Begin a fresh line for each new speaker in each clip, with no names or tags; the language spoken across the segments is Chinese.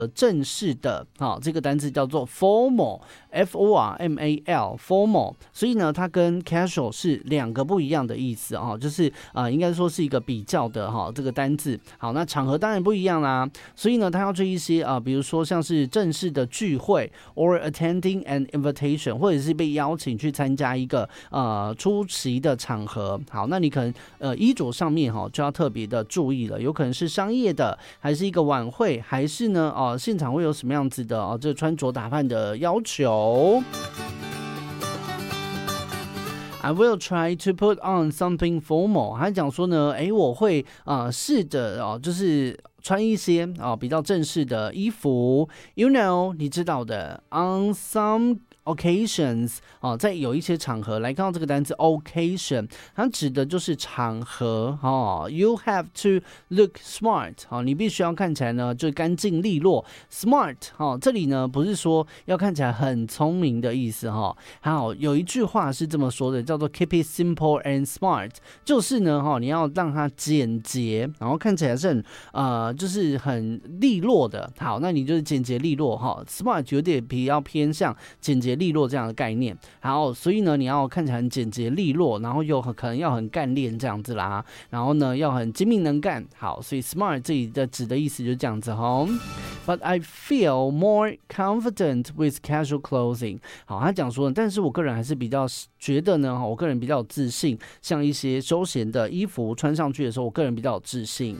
正式的，这个单字叫做 formal，F-O-R-M-A-L formal， 所以呢，它跟 casual 是两个不一样的意思就是应该说是一个比较的这个单字。好，那场合当然不一样啦，所以呢，它要注意一些比如说像是正式的聚会 or attending an invitation， 或者是被邀请去参加一个出席的场合。好，那你可能衣着上面就要特别的注意了，有可能是商业的，还是一个晚会，还是呢现场会有什么样子的这穿着打扮的要求。I will try to put on something formal。他讲说呢，我会试着就是穿一些比较正式的衣服。You know， 你知道的 ，on some occasions 在有一些场合，来看到这个单词 occasion， 它指的就是场合You have to look smart 你必须要看起来呢就干净利落。Smart 这里呢不是说要看起来很聪明的意思好，有一句话是这么说的，叫做 keep it simple and smart， 就是呢你要让它简洁，然后看起来是很就是很利落的。好，那你就是简洁利落Smart 有点比较偏向简洁利落这样的概念。好，所以呢你要看起来很简洁利落，然后又可能要很干练这样子啦，然后呢要很精明能干。好，所以 smart 这里的指的意思就是这样子But I feel more confident with casual clothing。 好，他讲说，但是我个人还是比较觉得呢，我个人比较有自信，像一些休闲的衣服穿上去的时候，我个人比较有自信。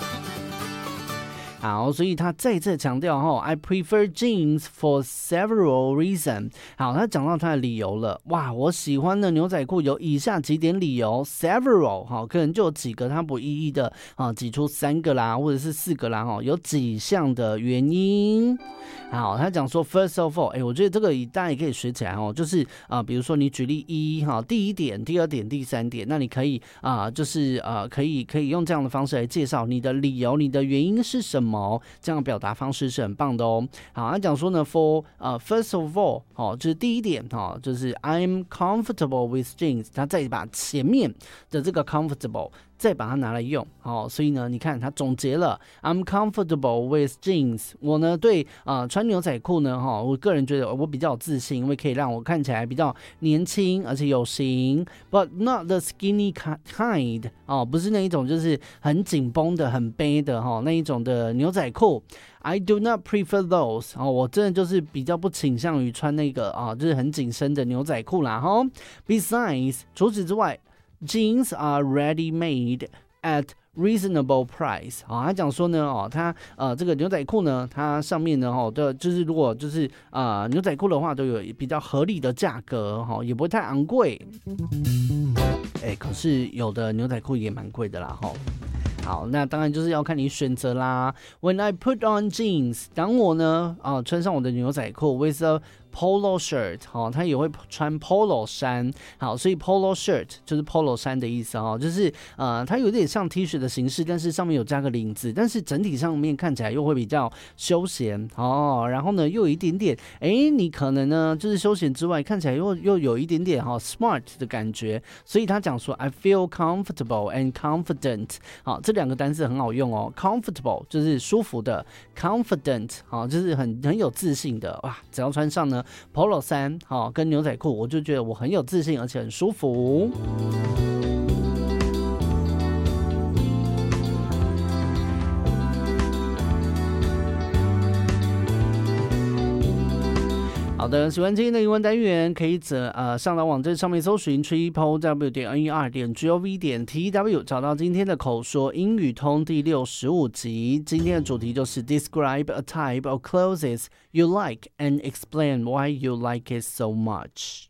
好，所以他再次强调I prefer jeans for several reasons。 好，他讲到他的理由了。哇，我喜欢的牛仔裤有以下几点理由 several 可能就有几个，他不一一的挤出3个啦，或者是4个啦有几项的原因。好，他讲说 first of all， 我觉得这个大家也可以学起来就是比如说你举例第一点、第二点、第三点，那你可以就是可以用这样的方式来介绍你的理由、你的原因是什么，这样的表达方式是很棒的好，他讲说呢 for first of all 就是第一点就是 I'm comfortable with jeans， 他再把前面的这个 comfortable再把它拿来用所以呢你看他总结了 I'm comfortable with jeans， 我呢对穿牛仔裤呢我个人觉得我比较有自信，因为可以让我看起来比较年轻而且有型。 But not the skinny kind， 不是那一种就是很紧绷的很背的那一种的牛仔裤。 I do not prefer those， 我真的就是比较不倾向于穿那个就是很紧身的牛仔裤啦Besides， 除此之外Jeans are ready-made at reasonable price。 他讲说呢他这个牛仔裤呢，它上面呢就是如果就是牛仔裤的话，都有比较合理的价格也不会太昂贵。可是有的牛仔裤也蛮贵的啦好，那当然就是要看你选择啦。When I put on jeans， 当我呢穿上我的牛仔裤 with a polo shirt， 他也会穿 polo 衫。好，所以 polo shirt 就是 polo 衫的意思就是它有点像 T 恤的形式，但是上面有加个领子，但是整体上面看起来又会比较休闲然后呢又有一点点你可能呢就是休闲之外看起来又有一点点smart 的感觉。所以他讲说 I feel comfortable and confident。 好，这两个单词很好用comfortable 就是舒服的， confident 就是很有自信的。哇，只要穿上呢Polo 衫跟牛仔裤，我就觉得我很有自信而且很舒服。好的，喜欢今天的英文单元，可以上到网站上面搜寻 triplew.ner.gov.tw 找到今天的口说英语通第65集。今天的主题就是 Describe a type of clothes you like and explain why you like it so much。